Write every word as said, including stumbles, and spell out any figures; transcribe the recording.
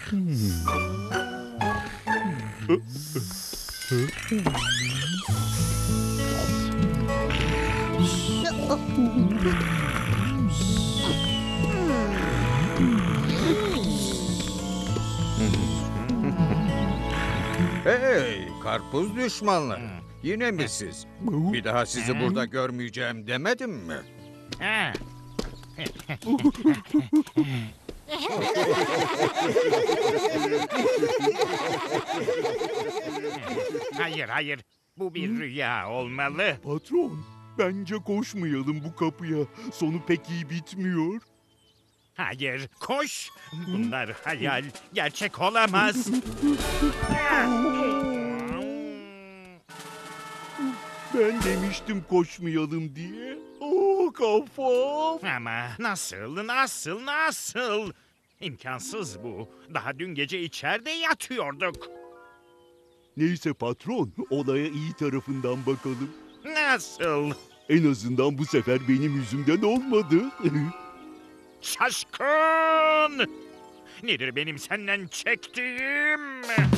Hey, karpuz düşmanları. Yine mi siz? Bir daha sizi burada görmeyeceğim demedim mi? Ha. Hayır, hayır. Bu bir rüya olmalı. Patron, bence koşmayalım bu kapıya. Sonu pek iyi bitmiyor. Hayır, koş. Bunlar hayal, gerçek olamaz. Ben demiştim koşmayalım diye. Oh kafam. Ama nasıl, nasıl, nasıl? İmkansız bu. Daha dün gece içeride yatıyorduk. Neyse patron, olaya iyi tarafından bakalım. Nasıl? En azından bu sefer benim yüzümden olmadı. Şaşkın! Nedir benim senden çektiğim?